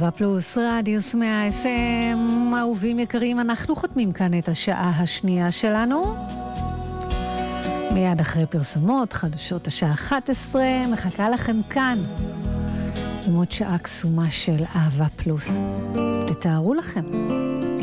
אהבה פלוס, רדיוס 100 FM. אהובים יקרים, אנחנו חותמים כאן את השעה השנייה שלנו. מיד אחרי פרסומות, חדשות השעה 11, מחכה לכם כאן עם עוד שעה קסומה של אהבה פלוס. תתארו לכם.